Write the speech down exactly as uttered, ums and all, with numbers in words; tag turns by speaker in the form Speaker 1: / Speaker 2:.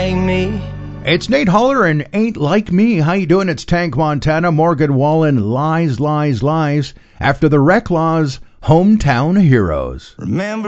Speaker 1: like me.
Speaker 2: It's Nate Holler and Ain't Like Me. How you doing? It's Tank Montana. Morgan Wallen, Lies, Lies, Lies. After the Wreck Laws, Hometown Heroes.
Speaker 1: Remember